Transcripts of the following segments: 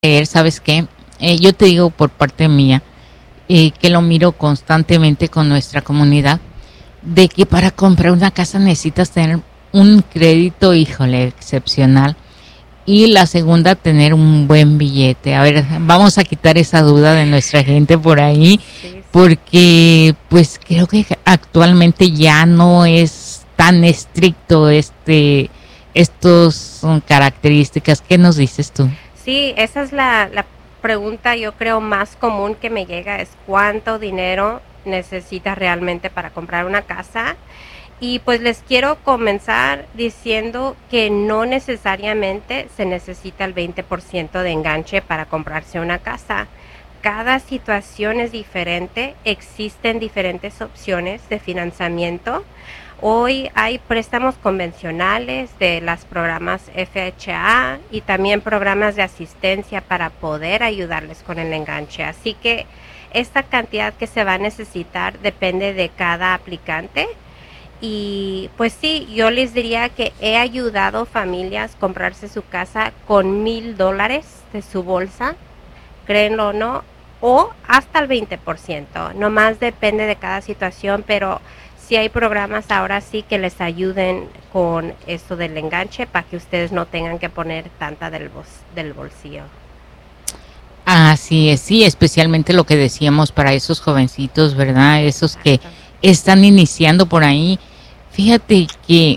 ¿Sabes qué? Yo te digo por parte mía, que lo miro constantemente con nuestra comunidad, de que para comprar una casa necesitas tener un crédito, híjole, excepcional. Y la segunda, tener un buen billete. A ver, vamos a quitar esa duda de nuestra gente por ahí, Sí, sí. porque pues creo que actualmente ya no es tan estricto estos son características. ¿Qué nos dices tú? Sí, esa es la pregunta yo creo más común que me llega es cuánto dinero necesitas realmente para comprar una casa. Y pues les quiero comenzar diciendo que no necesariamente se necesita el 20% de enganche para comprarse una casa. Cada situación es diferente, existen diferentes opciones de financiamiento. Hoy hay préstamos convencionales de los programas FHA y también programas de asistencia para poder ayudarles con el enganche. Así que esta cantidad que se va a necesitar depende de cada aplicante. Y pues sí, yo les diría que he ayudado familias a comprarse su casa con $1,000 de su bolsa, créenlo o no, o hasta el 20%. Nomás depende de cada situación, pero sí hay programas ahora sí que les ayuden con esto del enganche para que ustedes no tengan que poner tanta del bolsillo. Así es, sí, especialmente lo que decíamos para esos jovencitos, ¿verdad? Esos que Exacto. están iniciando por ahí. Fíjate que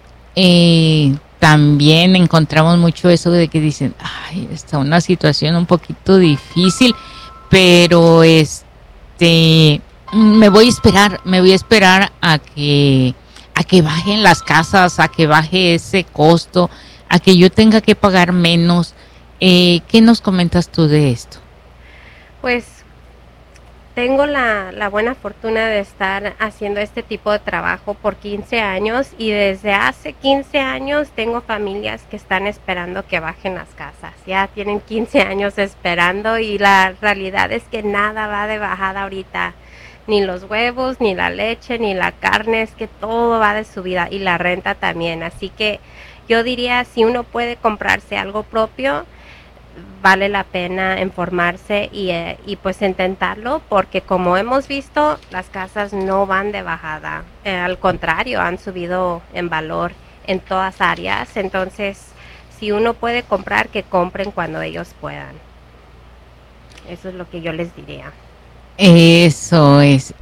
también encontramos mucho eso de que dicen, ay, está una situación un poquito difícil, pero me voy a esperar a que bajen las casas, a que baje ese costo, a que yo tenga que pagar menos. ¿Qué nos comentas tú de esto? Pues tengo la buena fortuna de estar haciendo este tipo de trabajo por 15 años y desde hace 15 años tengo familias que están esperando que bajen las casas. Ya tienen 15 años esperando y la realidad es que nada va de bajada ahorita. Ni los huevos, ni la leche, ni la carne, es que todo va de subida y la renta también. Así que yo diría, si uno puede comprarse algo propio, vale la pena informarse y pues intentarlo porque como hemos visto las casas no van de bajada, al contrario han subido en valor en todas áreas, entonces si uno puede comprar que compren cuando ellos puedan, eso es lo que yo les diría. Eso es,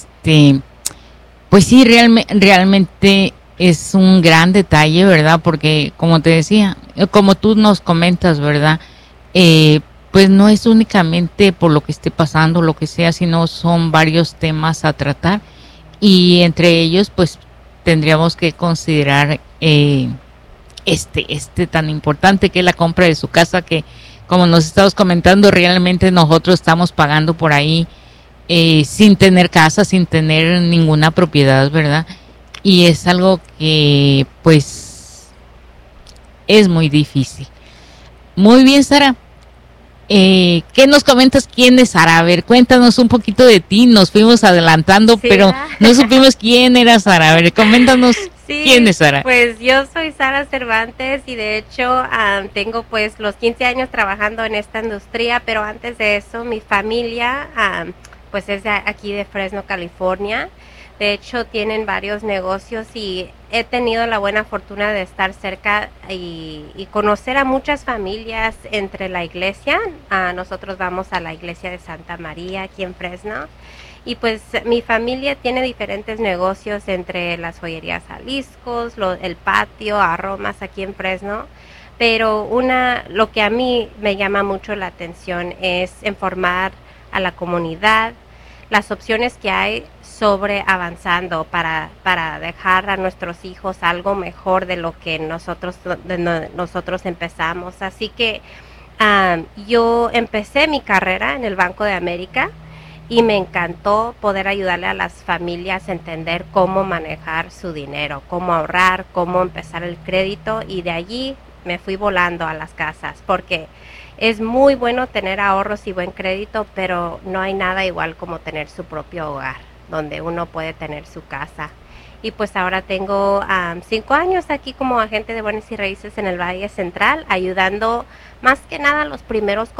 pues sí, realmente es un gran detalle, ¿verdad? Porque como te decía, como tú nos comentas, ¿verdad? Eh, pues no es únicamente por lo que esté pasando, lo que sea, sino son varios temas a tratar y entre ellos, pues tendríamos que considerar tan importante que es la compra de su casa, que como nos estamos comentando, realmente nosotros estamos pagando por ahí sin tener casa, sin tener ninguna propiedad, ¿verdad? Y es algo que pues es muy difícil. Muy bien, Sara. ¿Qué nos comentas? ¿Quién es Sara? A ver, cuéntanos un poquito de ti. Nos fuimos adelantando, Sí, pero ¿verdad? no supimos quién era Sara. A ver, coméntanos quién Sí, es Sara. pues yo soy Sara Cervantes y de hecho tengo pues los 15 años trabajando en esta industria, pero antes de eso mi familia pues es de aquí de Fresno, California. De hecho tienen varios negocios y he tenido la buena fortuna de estar cerca y conocer a muchas familias entre la iglesia. Nosotros vamos a la iglesia de Santa María aquí en Fresno. Y pues mi familia tiene diferentes negocios entre las joyerías Jaliscos, el patio, Aromas aquí en Fresno. Pero lo que a mí me llama mucho la atención es informar a la comunidad las opciones que hay sobre avanzando para dejar a nuestros hijos algo mejor de lo que nosotros empezamos. Así que yo empecé mi carrera en el Banco de América y me encantó poder ayudarle a las familias a entender cómo manejar su dinero, cómo ahorrar, cómo empezar el crédito y de allí me fui volando a las casas porque es muy bueno tener ahorros y buen crédito, pero no hay nada igual como tener su propio hogar, donde uno puede tener su casa. y pues ahora tengo 5 años aquí como agente de bienes y raíces en el Valle Central, ayudando más que nada a los primeros